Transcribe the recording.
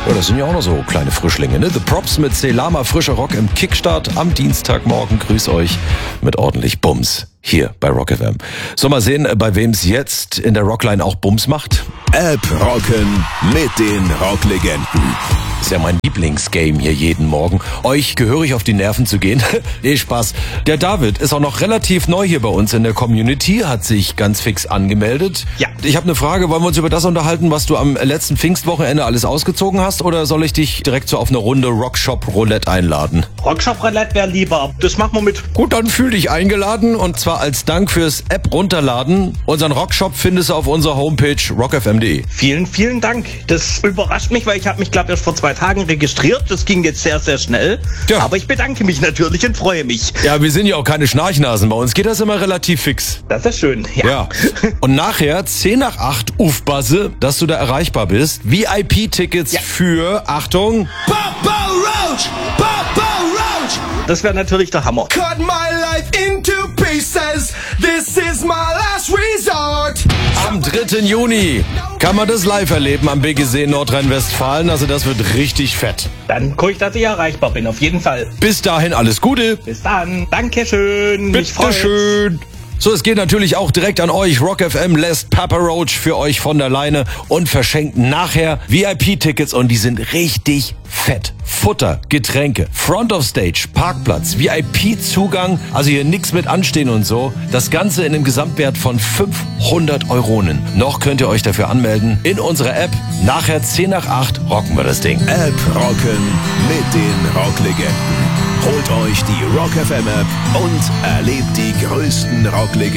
Ja, das sind ja auch noch so kleine Frischlinge, ne? The Props mit Selama, frischer Rock im Kickstart am Dienstagmorgen. Grüß euch mit ordentlich Bums hier bei Rock FM. So, mal sehen, bei wem es jetzt in der Rockline auch Bums macht. App rocken mit den Rocklegenden. Ist ja mein Lieblingsgame hier jeden Morgen, euch gehörig auf die Nerven zu gehen. Nee, Spaß. Der David ist auch noch relativ neu hier bei uns in der Community, hat sich ganz fix angemeldet. Ja. Ich habe eine Frage, wollen wir uns über das unterhalten, was du am letzten Pfingstwochenende alles ausgezogen hast, oder soll ich dich direkt so auf eine Runde Rockshop Roulette einladen? Rockshop Roulette wäre lieber. Das machen wir mit. Gut, dann fühl dich eingeladen, und zwar als Dank fürs App runterladen. Unseren Rockshop findest du auf unserer Homepage rockfm.de. Vielen, vielen Dank. Das überrascht mich, weil ich habe mich, glaube ich, erst vor 2 Tagen registriert. Das ging jetzt sehr, sehr schnell. Ja. Aber ich bedanke mich natürlich und freue mich. Ja, wir sind ja auch keine Schnarchnasen. Bei uns geht das immer relativ fix. Das ist schön. Ja. Und nachher 10 nach 8 Ufbasse, dass du da erreichbar bist. VIP-Tickets für, Achtung, Papa Roach! Papa Roach! Das wäre natürlich der Hammer. Cut my life into pieces. This is my last resort. am 3. Juni kann man das live erleben am BGC in Nordrhein-Westfalen. Also das wird richtig fett. Dann gucke ich, dass ich erreichbar bin, auf jeden Fall. Bis dahin alles Gute. Bis dann. Dankeschön. Mich freut's. Bitteschön. So, es geht natürlich auch direkt an euch. Rock FM lässt Papa Roach für euch von der Leine und verschenkt nachher VIP-Tickets, und die sind richtig fett. Futter, Getränke, Front of Stage, Parkplatz, VIP-Zugang, also hier nix mit anstehen und so. Das Ganze in einem Gesamtwert von 500 Euronen. Noch könnt ihr euch dafür anmelden in unserer App. Nachher 10 nach 8 rocken wir das Ding. App rocken mit den Rocklegenden. Holt euch die Rock FM App und erlebt die größten Rocklegenden